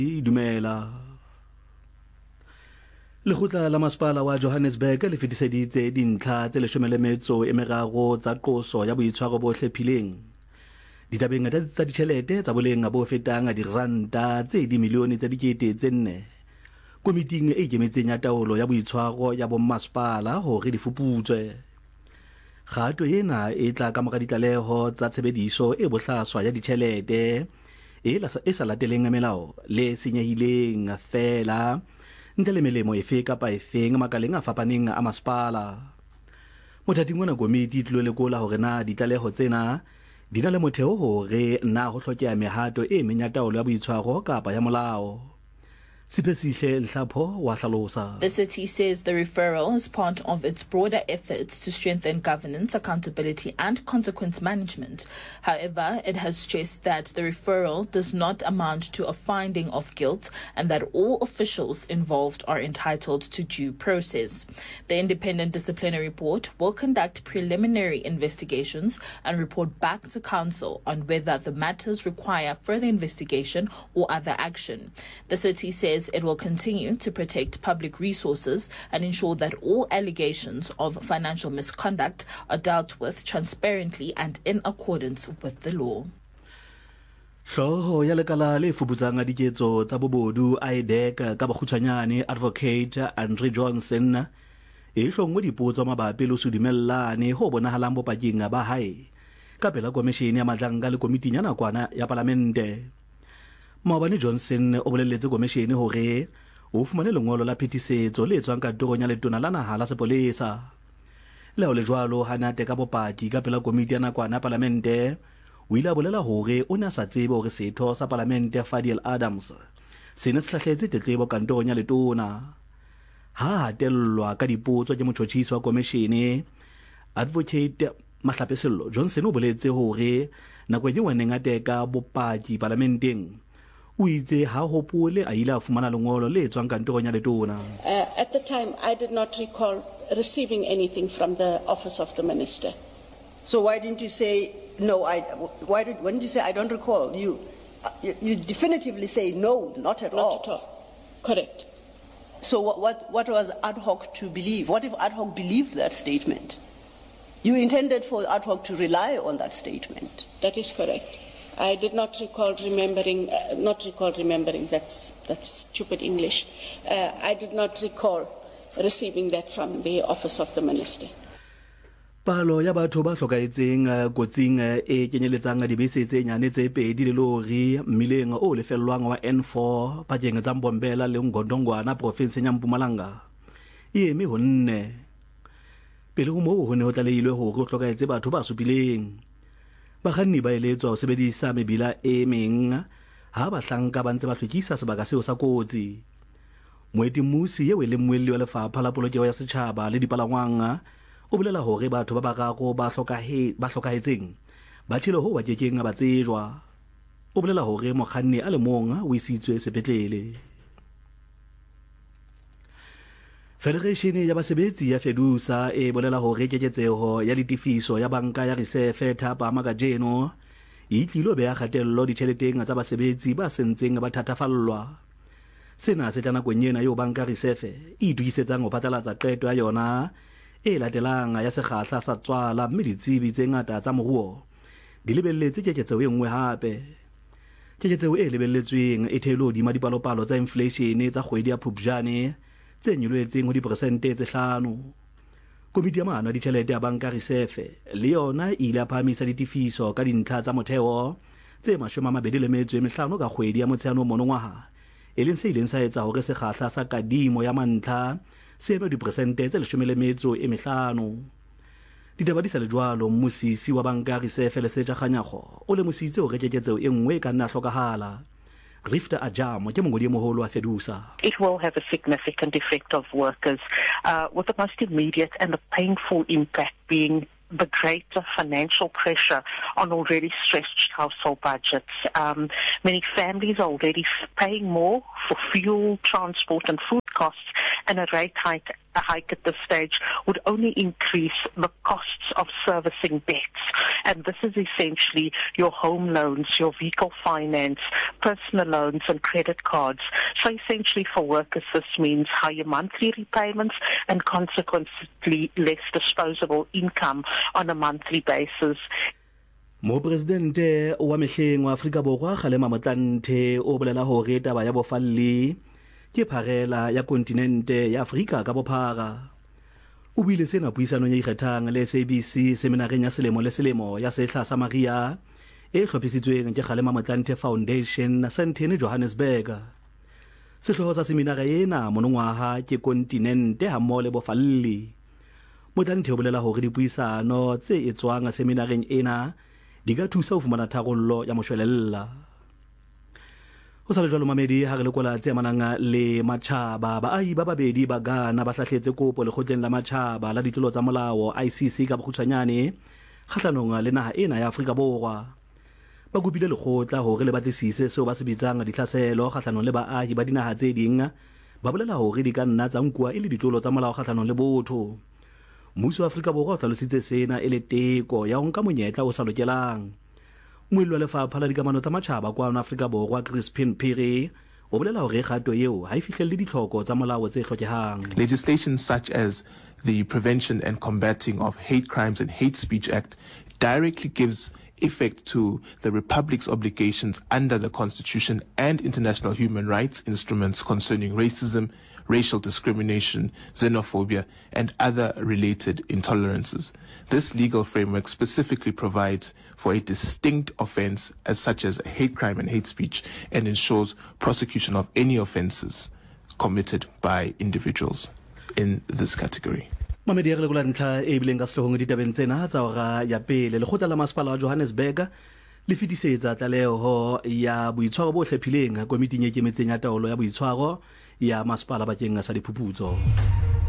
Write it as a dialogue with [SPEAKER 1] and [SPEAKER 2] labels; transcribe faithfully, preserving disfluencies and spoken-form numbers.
[SPEAKER 1] Dumela. Lekgotla la Masepala wa Johannesburg le fetiseditse dintlha tse leshome le metso e meraro tsa qoso ya boitshwaro bo hlephileng. Ditabeng tsa ditjhelete tsa boleng bo fetang diranta tse dimilione tsa dikete tse nne. Komiting e ikemetseng ya taolo ya boitshwaro ya bommasepala hore di fuputswe. Kgato ena e tla ka mora ditlaleho tsa tshebediso e bohlaswa ya ditjhelete e sa lateleng melao le senyehileng fela ntle le melemo efe kapa efeng makaleng a fapaneng a masepala. Mothating mona komiti tlilo lekola hore na ditlaleho tsena di na le motheo hore na ho hlokeha mehato e meng ya taolo ya boitshwaro kapa ya molao.
[SPEAKER 2] The city says the referral is part of its broader efforts to strengthen governance, accountability and consequence management. However, it has stressed that the referral does not amount to a finding of guilt and that all officials involved are entitled to due process. The independent disciplinary board will conduct preliminary investigations and report back to council on whether the matters require further investigation or other action. The city says it will continue to protect public resources and ensure that all allegations of financial misconduct are dealt with transparently and in accordance with the law.
[SPEAKER 1] Hloho ya lekala le fuputsang diketso tsa bobodu I D E C ka bokgutshwanyane Advocate Andre Johnson e hlongwe dipotso mabapi le sudumellane ho bonahalang bopakeng ba hae ka pela komishene ya matlanga le komiting ya nakwana ya palamente. Maobane Johnson o bolelletse komishene hore o fumane lengolo la phetisetso le tswang kantorong ya letona la naha la sepolesa. Leo le jwalo hanate ka bopaki ka pela komiti ya nakwana ya palamente o ile a bolela hore o ne a sa tsebe hore setho sa palamente Fadiel Adams se ne se hlahletse tletlebo kantorong ya letona. Ha hatellwa ka dipotso ke motjhotjhisi wa komishene Advocate Mahlapesello, Johnson o boletse hore nako e nngwe neng a teka bopaki parlamenteng o itse ha hopole a ile a fumana lengolo le tswang kantorong ya letona.
[SPEAKER 3] At the time I did not recall receiving anything from the office of the minister.
[SPEAKER 4] So why didn't you say no? I why did when did you say I don't recall? You you, you definitively say no, not at
[SPEAKER 3] not
[SPEAKER 4] all.
[SPEAKER 3] Not at all. Correct.
[SPEAKER 4] So what, what what was ad hoc to believe? What if ad hoc believed that statement? You intended for ad hoc to rely on that statement.
[SPEAKER 3] That is correct. I did not recall remembering, uh, not recall remembering, that's, that's stupid English. Uh, I did not recall receiving that from the office of the minister.
[SPEAKER 1] Palo ya batho ba hlokaetseng kotsing e kenyeletsang dibese tse nyane tse pedi le lori mmileng o lefellwang wa N four pakeng tsa Mbombela le Ngondongwana province ya Mpumalanga e eme ho nne. Pele ho moo ho ne ho tlalehilwe hore ho hlokaetse batho ba supileng. Bakganni ba eletswa ho sebedisa mebila e meng ha ba hlanka ba ntse ba hlwekisa sebaka seo sa kotsi. Moeti Musi eo e leng moelli wa lefapha la polokeho ya setjhaba le dipalangwang o bolela hore batho ba bararo ba hlokahe ba hlokahetseng ba tshilo ho ba kekeng ba tsejwa. O bolela hore mokganni a le mong o isitswe sepetlele. Federation ya basebetsi ya Fedusa e bolela hore keketseho ya ditifiso ya banka ya reserve thapa magajeno e tlilo be ya khatello ditjheleteng tsa basebetsi ba sentseng ba thatafallwa. Sena se tla nakong ena yo banka reserve e itukisetsang ho phatlalatsa qeto ya yona e latelang ya sekgahla sa tswala mme ditsebi tse ngata tsa moruo di lebelletse keketseho e nngwe hape. Keketseho e lebelletsweng e thelo di madipalopalo tsa inflation tsa kgwedi ya Phupjane tse nyoletseng ho diperesente tse hlano. Komiti ya maano a ditjhelete ya banka reserve le yona e ile a phahamisa ditifiso ka dintlha tsa motheo tse mashome a mabedi le metso e mehlano ka kgwedi ya Motsheanong monongwaha e leng se ileng sa etsa hore sekgahla sa kadimo ya mantlha se eme diperesente tse leshome le metso e mehlano. Ditaba di sa le jwalo, mmusisi wa banka reserve le Setja Kganyago o lemositse hore keketseho e nngwe ka nna hlokahala. Rifta Ajamo ke mongodi e moholo wa Fedusa.
[SPEAKER 5] It will have a significant effect of workers, uh, with the most immediate and the painful impact being the greater financial pressure on already stretched household budgets. Um, many families are already paying more for fuel, transport and food costs, and a rate hike a hike at this stage would only increase the costs of servicing debts. And this is essentially your home loans, your vehicle finance, personal loans and credit cards. So essentially for workers, this means higher monthly repayments and consequently less disposable income on a monthly basis.
[SPEAKER 1] Mo presidente wa mehleng wa Afrika Borwa Kgalema Motlanthe o bolela hore taba ya bofalli ke pharela ya kontinente ya Afrika ka bophara. O buile sena puisanong ya ikgethang le S A B C seminareng ya selemo le selemo ya Sehla sa Maria e hlophisitsweng ke Kgalema Motlanthe Foundation Sandton Johannesburg. Sehloho sa seminara ena monongwaha ke kontinente ha mo le bofalli. Motlanthe o bolela hore dipuisano tse etswang seminareng ena di ka thusa ho fumana tharollo ya moshwelella. Ho sa le jwalo mamedi ha re lekola tse amanang le matjhaba baahi ba babedi ba Ghana ba hlahletse kopo lekgotleng la matjhaba la ditlolo tsa molao I C C ka bokgutshwanyane kgahlanong le naha ena ya Afrika Borwa. Ba kopile lekgotla hore le batlisise seo ba se bitsang ditlhaselo kgahlanong le baahi ba dinaha tse ding, ba bolela hore di ka nna tsa nkuwa e le ditlolo tsa molao kgahlanong le botho. Mmuso wa Afrika Borwa o hlalositse sena e le teko ya ho nka monyetla o sa lokelang. Moelwa lefapha la dikamano tsa matjhaba kwa Afrika Borwa Crispin Phiri o bolela hore kgato eo ha e fihlelle ditlhoko tsa molao tse hlokehang.
[SPEAKER 6] Legislation such as the Prevention and Combating of Hate Crimes and Hate Speech Act directly gives effect to the Republic's obligations under the Constitution and international human rights instruments concerning racism, racial discrimination, xenophobia, and other related intolerances. This legal framework specifically provides for a distinct offense as such as hate crime and hate speech and ensures prosecution of any offenses committed by individuals in this category.
[SPEAKER 1] Mamedi re lekola ntlha e bileng ka sehlohong ditabeng tsena tsa hora ya pele lekgotla la masepala wa Johannesburg le fetisetsa tlaleho ya boitshwaro bo hlephileng komiting e kemetseng ya taolo ya boitshwaro ya masepala bakeng sa diphuputso.